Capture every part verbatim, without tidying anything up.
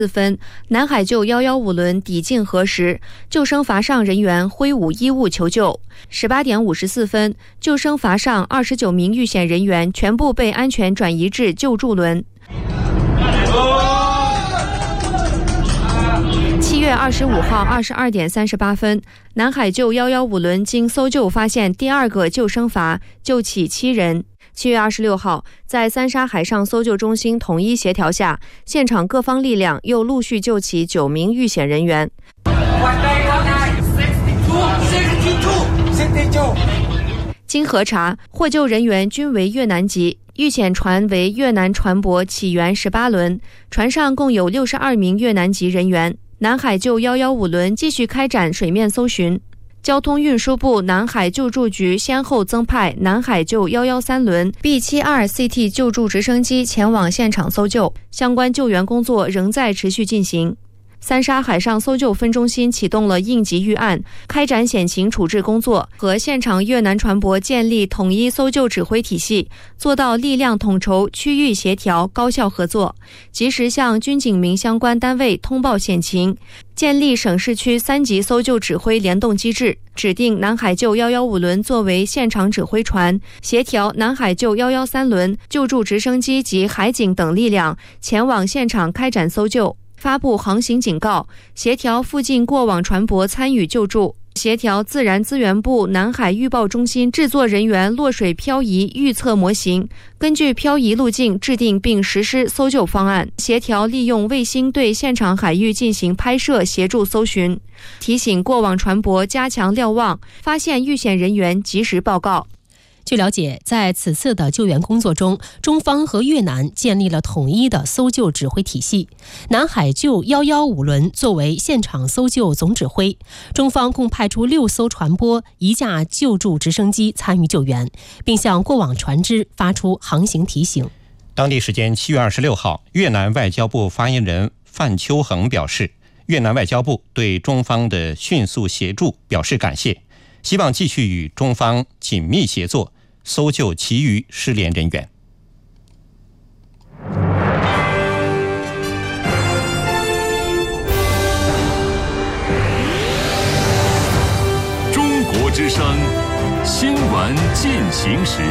四分，南海救一一五轮抵近河时，救生筏上人员挥舞衣物求救。十八点五十四分，救生筏上二十九名遇险人员全部被安全转移至救助轮。七月二十五号二十二点三十八分，南海救一一五轮经搜救发现第二个救生筏，救起七人。七月二十六号，在三沙海上搜救中心统一协调下，现场各方力量又陆续救起九名遇险人员。经核查，获救人员均为越南籍，遇险船为越南船舶起源十八轮，船上共有六十二名越南籍人员。南海救一一五轮继续开展水面搜寻。交通运输部南海救助局先后增派南海救一一三轮 B 七十二 C T 救助直升机前往现场搜救，相关救援工作仍在持续进行。三沙海上搜救分中心启动了应急预案，开展险情处置工作，和现场越南船舶建立统一搜救指挥体系，做到力量统筹、区域协调、高效合作，及时向军警民相关单位通报险情，建立省市区三级搜救指挥联动机制，指定南海救一一五轮作为现场指挥船，协调南海救一一三轮、救助直升机及海警等力量前往现场开展搜救，发布航行警告，协调附近过往船舶参与救助，协调自然资源部南海预报中心制作人员落水漂移预测模型，根据漂移路径制定并实施搜救方案，协调利用卫星对现场海域进行拍摄协助搜寻，提醒过往船舶加强瞭望，发现遇险人员及时报告。 据了解，在此次的救援工作中，中方和越南建立了统一的搜救指挥体系。南海救一一五轮作为现场搜救总指挥，中方共派出六艘船舶、一架救助直升机参与救援，并向过往船只发出航行提醒。 当地时间七月二十六号，越南外交部发言人范秋恒表示，越南外交部对中方的迅速协助表示感谢，希望继续与中方紧密协作，搜救其余失联人员。 中国之声新闻进行时。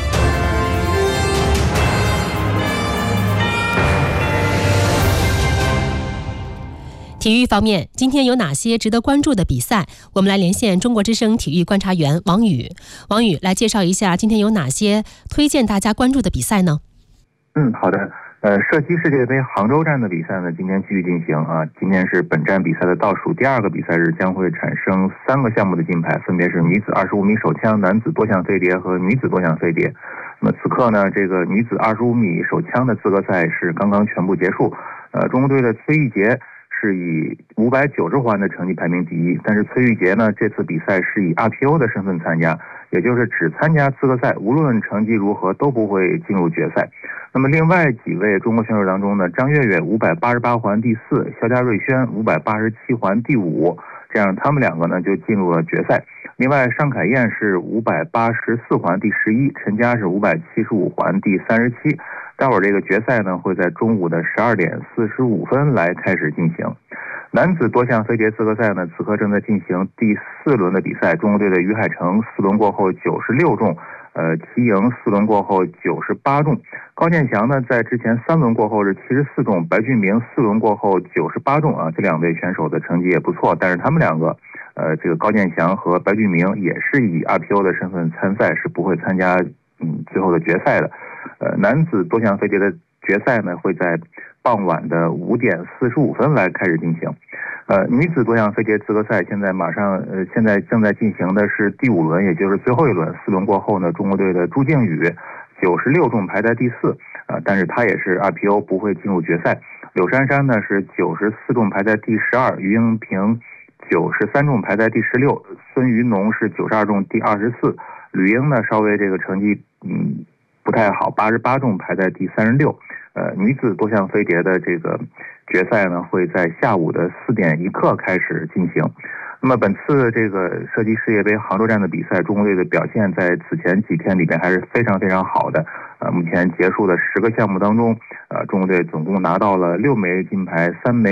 体育方面，今天有哪些值得关注的比赛？我们来连线中国之声体育观察员王宇。王宇来介绍一下今天有哪些推荐大家关注的比赛呢？ 嗯，好的。呃，射击世界杯杭州站的比赛呢，今天继续进行啊。今天是本站比赛的倒数第二个比赛日，将会产生三个项目的金牌，分别是女子二十五米手枪、男子多项飞碟和女子多项飞碟。那么此刻呢，这个女子二十五米手枪的资格赛是刚刚全部结束。呃，中国队的崔玉洁是以五百九十环的成绩排名第一，但是崔玉洁呢，这次比赛是以 R P O 的身份参加，也就是只参加资格赛，无论成绩如何都不会进入决赛。那么另外几位中国选手当中呢，张悦悦五百八十八环第四，肖家瑞轩五百八十七环第五，这样他们两个呢就进入了决赛。另外尚凯燕是五百八十四环第十一，陈佳是五百七十五环第三十七。待会儿这个决赛呢会在中午的十二点四十五分来开始进行。男子多项飞碟资格赛呢，此刻正在进行第四轮的比赛。中国队的于海成四轮过后九十六中，呃，齐莹四轮过后九十八中。高建翔呢，在之前三轮过后是七十四中，白俊明四轮过后九十八中啊，这两位选手的成绩也不错，但是他们两个，呃，这个高建翔和白俊明也是以 R P O 的身份参赛，是不会参加嗯最后的决赛的。呃，男子多项飞碟的决赛呢，会在傍晚的五点四十五分来开始进行。呃，女子多项飞碟资格赛现在马上呃，现在正在进行的是第五轮，也就是最后一轮。四轮过后呢，中国队的朱静宇九十六中排在第四，啊、呃，但是他也是 R P O 不会进入决赛。柳珊珊呢是九十四中排在第十二，于英平九十三中排在第十六，孙于农是九十二中第二十四，吕英呢稍微这个成绩嗯不太好，八十八中排在第三十六。呃，女子多项飞碟的这个决赛呢，会在下午的四点一刻开始进行。那么本次这个射击世界杯杭州站的比赛，中国队的表现在此前几天里边还是非常非常好的。呃，目前结束的十个项目当中，呃，中国队总共拿到了六枚金牌，三枚